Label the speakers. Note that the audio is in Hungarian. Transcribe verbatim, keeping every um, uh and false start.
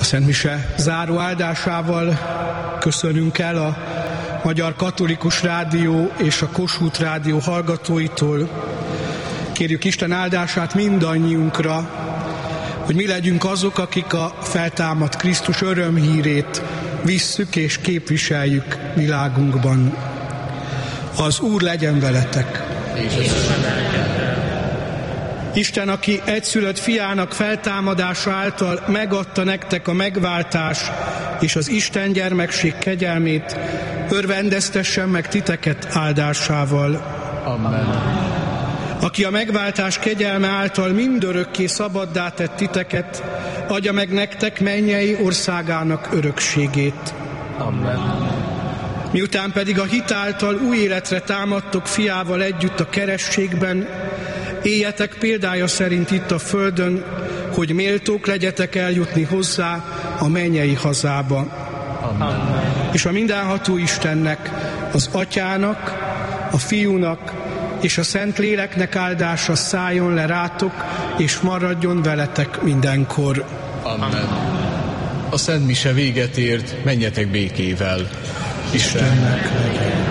Speaker 1: Szent Mise záró áldásával köszönünk el a Magyar Katolikus Rádió és a Kossuth Rádió hallgatóitól. Kérjük Isten áldását mindannyiunkra, hogy mi legyünk azok, akik a feltámadt Krisztus örömhírét visszük és képviseljük világunkban. Az Úr legyen veletek! Isten, aki egyszülött fiának feltámadása által megadta nektek a megváltás és az Isten gyermekség kegyelmét, örvendeztessen meg titeket áldásával.
Speaker 2: Amen.
Speaker 1: Aki a megváltás kegyelme által mindörökké szabaddá tett titeket, adja meg nektek mennyei országának örökségét.
Speaker 2: Amen.
Speaker 1: Miután pedig a hit által új életre támadtok fiával együtt a kerességben, éljetek példája szerint itt a földön, hogy méltók legyetek eljutni hozzá a mennyei hazába.
Speaker 2: Amen.
Speaker 1: És a mindenható Istennek, az Atyának, a Fiúnak és a Szent Léleknek áldása szálljon le rátok, és maradjon veletek mindenkor.
Speaker 2: Amen. A Szent Mise véget ért, menjetek békével.
Speaker 1: Istennek legyen.